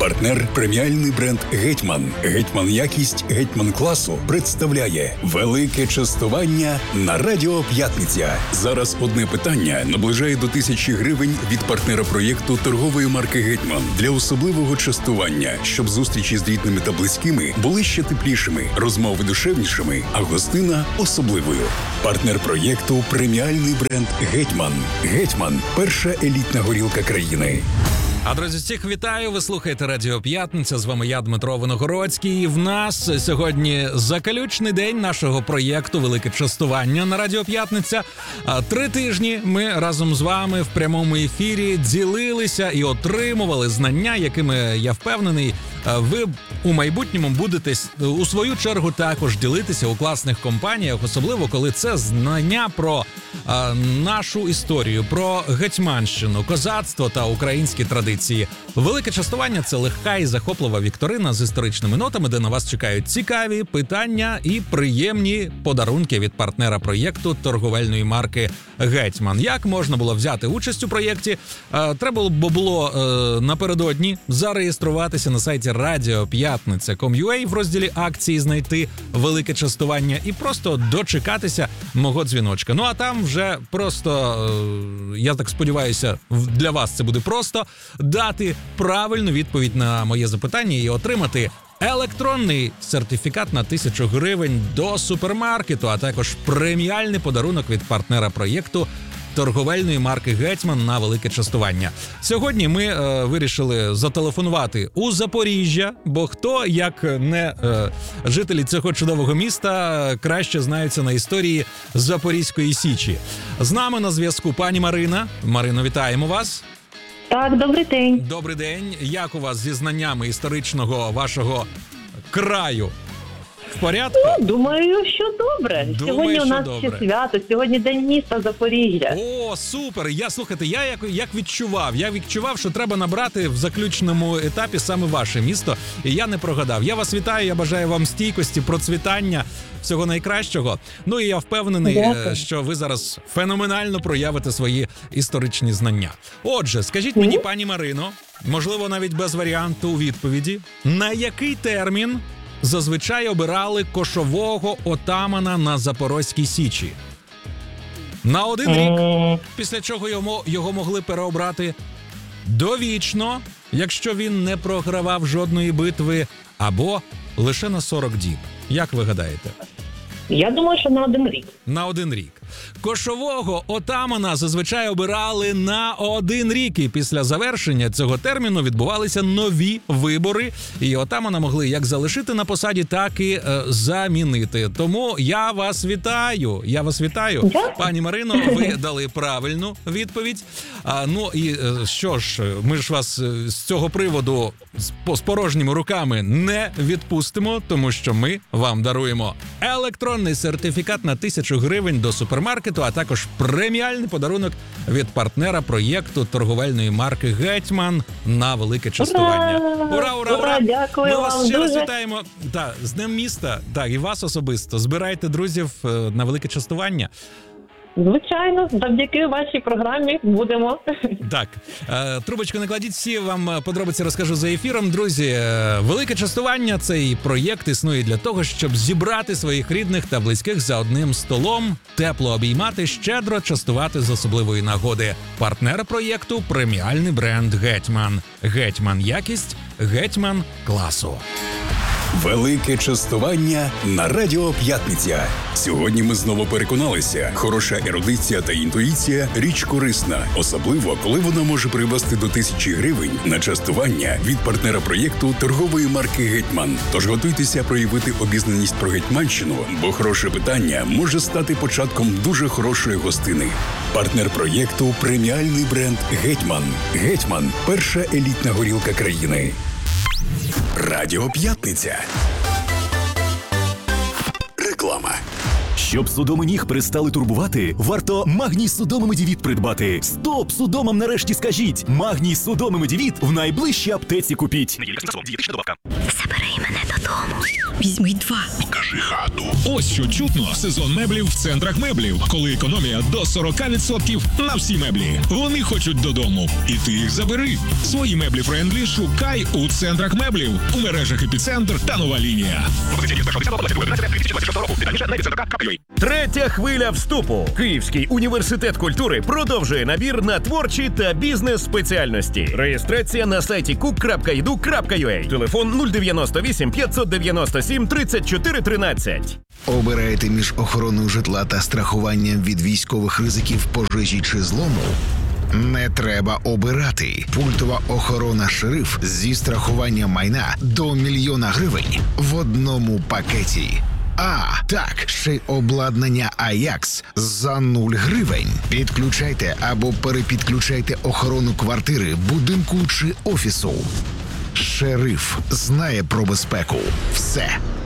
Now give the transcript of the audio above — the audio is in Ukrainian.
Партнер преміальний бренд «Гетьман». «Гетьман якість», «Гетьман класу» представляє велике частування на Радіо П'ятниця. Зараз одне питання наближає до 1000 гривень від партнера проєкту торгової марки «Гетьман» для особливого частування, щоб зустрічі з рідними та близькими були ще теплішими, розмови душевнішими, а гостина особливою. Партнер проєкту преміальний бренд «Гетьман». «Гетьман» – перша елітна горілка країни. А, друзі, всіх вітаю, ви слухаєте Радіо П'ятниця, з вами я, Дмитро Виногородський. І в нас сьогодні закалючний день нашого проєкту «Велике частування» на Радіо П'ятниця. 3 тижні ми разом з вами в прямому ефірі ділилися і отримували знання, якими, я впевнений, ви у майбутньому будете у свою чергу також ділитися у класних компаніях, особливо коли це знання про нашу історію, про гетьманщину, козацтво та українські традиції. Велике частування – це легка і захоплива вікторина з історичними нотами, де на вас чекають цікаві питання і приємні подарунки від партнера проєкту торговельної марки «Гетьман». Як можна було взяти участь у проєкті? Треба було напередодні зареєструватися на сайті radio.pyatnica.com.ua в розділі акції, знайти велике частування і просто дочекатися мого дзвіночка. Ну а там вже просто, я так сподіваюся, для вас це буде просто, дати правильну відповідь на моє запитання і отримати електронний сертифікат на 1000 гривень до супермаркету, а також преміальний подарунок від партнера проєкту торговельної марки «Гетьман» на велике частування. Сьогодні ми вирішили зателефонувати у Запоріжжя, бо хто, як не жителі цього чудового міста, краще знаються на історії Запорізької Січі. З нами на зв'язку пані Марина. Марино, вітаємо вас. Так, добрий день. Добрий день. Як у вас зі знаннями історичного вашого краю? В порядку? Ну, думаю, що добре. Сьогодні у нас ще свято, сьогодні День міста Запоріжжя. О, супер! Слухайте, я як відчував. Я відчував, що треба набрати в заключному етапі саме ваше місто, і я не прогадав. Я вас вітаю, я бажаю вам стійкості, процвітання, всього найкращого. Ну і я впевнений, що ви зараз феноменально проявите свої історичні знання. Отже, скажіть мені, пані Марино, можливо, навіть без варіанту відповіді, на який термін зазвичай обирали кошового отамана на Запорозькій Січі? На 1 рік, після чого його могли переобрати довічно, якщо він не програвав жодної битви, або лише на 40 діб. Як ви гадаєте? Я думаю, що на 1 рік. На 1 рік. Кошового отамана зазвичай обирали на 1 рік, і після завершення цього терміну відбувалися нові вибори, і отамана могли як залишити на посаді, так і замінити. Тому я вас вітаю. Пані Марино, ви дали правильну відповідь. Ну і що ж, ми ж вас з цього приводу з порожніми руками не відпустимо, тому що ми вам даруємо електронний сертифікат на 1000 гривень до супермаркету, а також преміальний подарунок від партнера проєкту торговельної марки «Гетьман» на велике частування. Ура, ура, ура! Дякую. Ми вас вам ще раз дуже вітаємо. Так, з Днем міста, так, і вас особисто. Збирайте друзів на велике частування. Звичайно, завдяки вашій програмі будемо. Так, трубочку не кладіть, всі вам подробиці розкажу за ефіром. Друзі, велике частування, цей проєкт існує для того, щоб зібрати своїх рідних та близьких за одним столом, тепло обіймати, щедро частувати з особливої нагоди. Партнер проєкту – преміальний бренд «Гетьман». «Гетьман якість», «Гетьман класу». Велике частування на Радіо П'ятниця. Сьогодні ми знову переконалися, хороша ерудиція та інтуїція – річ корисна. Особливо, коли вона може привести до 1000 гривень на частування від партнера проєкту торгової марки «Гетьман». Тож готуйтеся проявити обізнаність про Гетьманщину, бо хороше питання може стати початком дуже хорошої гостини. Партнер проєкту – преміальний бренд «Гетьман». «Гетьман» – перша елітна горілка країни. Радіо П'ятниця. Реклама. Щоб судоми ніг перестали турбувати, варто Магній Судоми Медівіт придбати. Стоп! Судомам нарешті скажіть! Магній Судоми Медівіт в найближчій аптеці купіть. Забери мене додому. Візьми 2. Покажи хату. Ось що чутно. Сезон меблів в центрах меблів. Коли економія до 40% на всі меблі. Вони хочуть додому. І ти їх забери. Свої меблі френдлі шукай у центрах меблів. У мережах «Епіцентр» та «Нова лінія». Третя хвиля вступу. Київський університет культури продовжує набір на творчі та бізнес-спеціальності. Реєстрація на сайті cook.edu.ua. Телефон 098 597 34 13. Обираєте між охороною житла та страхуванням від військових ризиків, пожежі чи злому? Не треба обирати. Пультова охорона «Шериф» зі страхуванням майна до 1 мільйона гривень в одному пакеті. Так, ще й обладнання «Аякс» за 0 гривень. Підключайте або перепідключайте охорону квартири, будинку чи офісу. «Шериф» знає про безпеку. Все